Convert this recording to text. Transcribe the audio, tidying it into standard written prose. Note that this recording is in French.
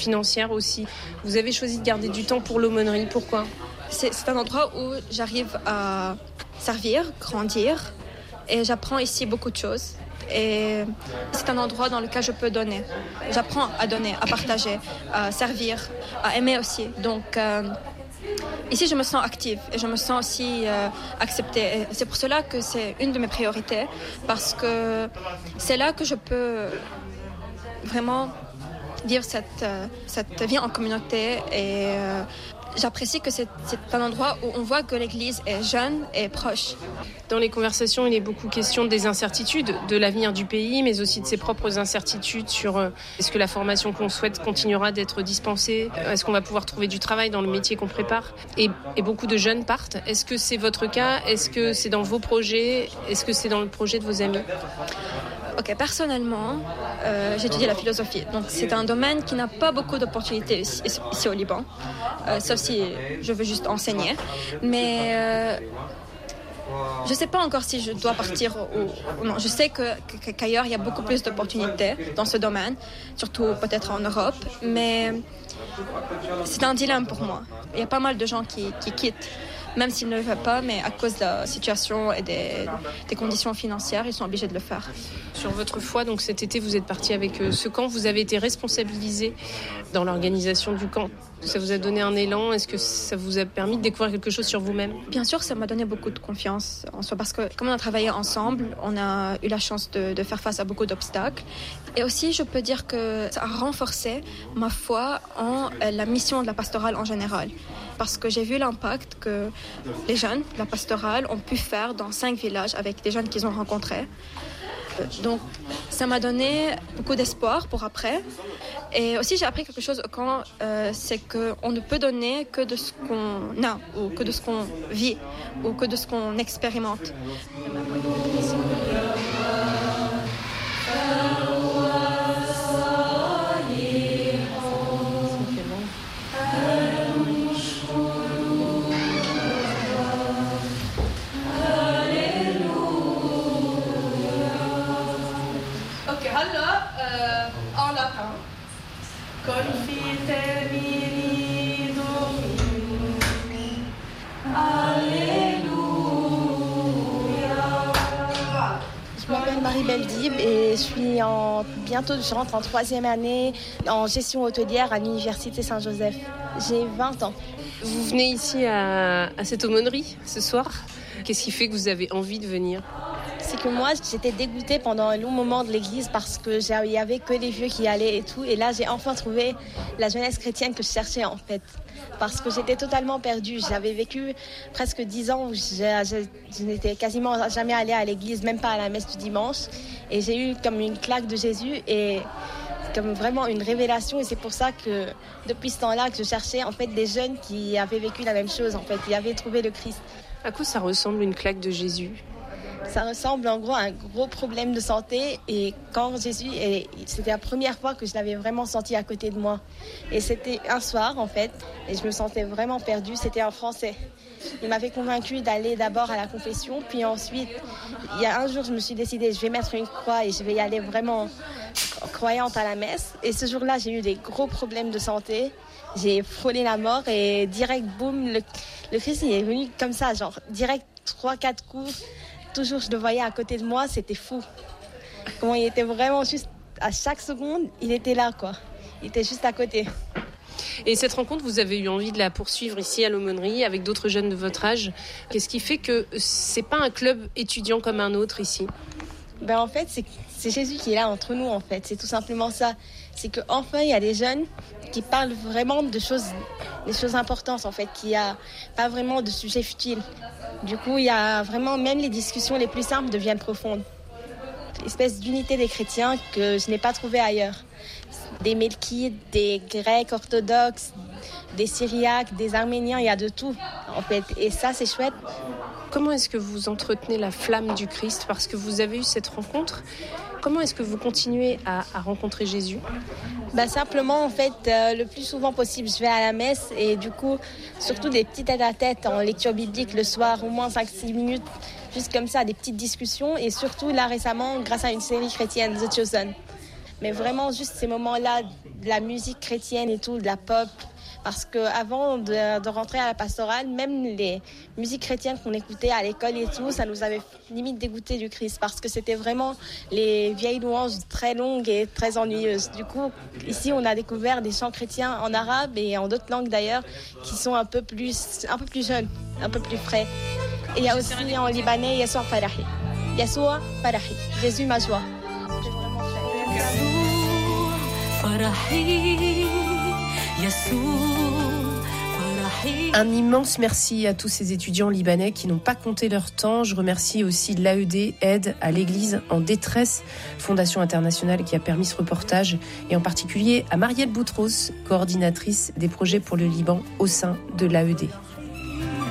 financière aussi. Vous avez choisi de garder du temps pour l'aumônerie. Pourquoi ? C'est un endroit où j'arrive à servir, grandir, et j'apprends ici beaucoup de choses. Et c'est un endroit dans lequel je peux donner. J'apprends à donner, à partager, à servir, à aimer aussi. Donc ici, je me sens active et je me sens aussi acceptée. Et c'est pour cela que c'est une de mes priorités, parce que c'est là que je peux vraiment vivre cette vie en communauté. Et j'apprécie que c'est un endroit où on voit que l'Église est jeune et proche. Dans les conversations, il est beaucoup question des incertitudes, de l'avenir du pays, mais aussi de ses propres incertitudes sur est-ce que la formation qu'on souhaite continuera d'être dispensée, est-ce qu'on va pouvoir trouver du travail dans le métier qu'on prépare, et beaucoup de jeunes partent. Est-ce que c'est votre cas ? Est-ce que c'est dans vos projets ? Est-ce que c'est dans le projet de vos amis ? Ok, personnellement, j'étudie la philosophie. Donc, c'est un domaine qui n'a pas beaucoup d'opportunités ici au Liban, sauf si je veux juste enseigner. Mais je ne sais pas encore si je dois partir ou non. Je sais qu'ailleurs, il y a beaucoup plus d'opportunités dans ce domaine, surtout peut-être en Europe. Mais c'est un dilemme pour moi. Il y a pas mal de gens qui quittent, même s'ils ne le veulent pas, mais à cause de la situation et des conditions financières, ils sont obligés de le faire. Sur votre foi, donc cet été, vous êtes parti avec ce camp. Vous avez été responsabilisé dans l'organisation du camp. Ça vous a donné un élan ? Est-ce que ça vous a permis de découvrir quelque chose sur vous-même ? Bien sûr, ça m'a donné beaucoup de confiance en soi, parce que comme on a travaillé ensemble, on a eu la chance de faire face à beaucoup d'obstacles. Et aussi, je peux dire que ça a renforcé ma foi en la mission de la pastorale en général. Parce que j'ai vu l'impact que les jeunes de la pastorale ont pu faire dans 5 villages avec des jeunes qu'ils ont rencontrés. Donc, ça m'a donné beaucoup d'espoir pour après. Et aussi, j'ai appris quelque chose au camp, c'est qu'on ne peut donner que de ce qu'on a, ou que de ce qu'on vit, ou que de ce qu'on expérimente. Je m'appelle Marie Beldib et je rentre en 3e année en gestion hôtelière à l'Université Saint-Joseph. J'ai 20 ans. Vous venez ici à cette aumônerie ce soir. Qu'est-ce qui fait que vous avez envie de venir ? C'est que moi, j'étais dégoûtée pendant un long moment de l'église parce qu'il n'y avait que les vieux qui allaient et tout. Et là, j'ai enfin trouvé la jeunesse chrétienne que je cherchais en fait. Parce que j'étais totalement perdue. J'avais vécu presque 10 ans où je n'étais quasiment jamais allée à l'église, même pas à la messe du dimanche. Et j'ai eu comme une claque de Jésus et comme vraiment une révélation. Et c'est pour ça que depuis ce temps-là que je cherchais en fait des jeunes qui avaient vécu la même chose, en fait, qui avaient trouvé le Christ. À quoi ça ressemble une claque de Jésus ? Ça ressemble en gros à un gros problème de santé et quand Jésus, c'était la première fois que je l'avais vraiment senti à côté de moi. Et c'était un soir en fait et je me sentais vraiment perdue, c'était en français. Il m'avait convaincue d'aller d'abord à la confession, puis ensuite, il y a un jour je me suis décidée, je vais mettre une croix et je vais y aller vraiment croyante à la messe. Et ce jour-là, j'ai eu des gros problèmes de santé. J'ai frôlé la mort et direct, boum, le Christ il est venu comme ça, genre direct 3-4 coups. Toujours, je le voyais à côté de moi, c'était fou. Comment il était vraiment juste, à chaque seconde, il était là, quoi. Il était juste à côté. Et cette rencontre, vous avez eu envie de la poursuivre ici à l'aumônerie avec d'autres jeunes de votre âge. Qu'est-ce qui fait que c'est pas un club étudiant comme un autre ici ? En fait, c'est Jésus qui est là entre nous, en fait. C'est tout simplement ça. C'est qu'enfin, il y a des jeunes qui parlent vraiment des choses importantes, en fait, qu'il n'y a pas vraiment de sujets futiles. Du coup, il y a vraiment, même les discussions les plus simples deviennent profondes. Une espèce d'unité des chrétiens que je n'ai pas trouvée ailleurs. Des Melkites, des Grecs orthodoxes, des Syriaques, des Arméniens, il y a de tout, en fait. Et ça, c'est chouette. Comment est-ce que vous entretenez la flamme du Christ ? Parce que vous avez eu cette rencontre. Comment est-ce que vous continuez à rencontrer Jésus ? Simplement, en fait, le plus souvent possible, je vais à la messe et du coup, surtout des petits tête-à-tête en lecture biblique le soir, au moins 5-6 minutes, juste comme ça, des petites discussions. Et surtout, là, récemment, grâce à une série chrétienne, The Chosen. mais vraiment juste ces moments-là, de la musique chrétienne et tout, de la pop. Parce qu'avant de rentrer à la pastorale, même les musiques chrétiennes qu'on écoutait à l'école et tout, ça nous avait limite dégoûté du Christ. Parce que c'était vraiment les vieilles louanges très longues et très ennuyeuses. Du coup, ici, on a découvert des chants chrétiens en arabe et en d'autres langues d'ailleurs, qui sont un peu plus jeunes, un peu plus frais. Et il y a aussi en libanais, Yassoua Farahi. Yassoua Farahi. Jésus ma joie. C'est vraiment Un immense merci à tous ces étudiants libanais qui n'ont pas compté leur temps. Je remercie aussi l'AED, Aide à l'Église en détresse, Fondation internationale qui a permis ce reportage, et en particulier à Marielle Boutros, coordinatrice des projets pour le Liban au sein de l'AED.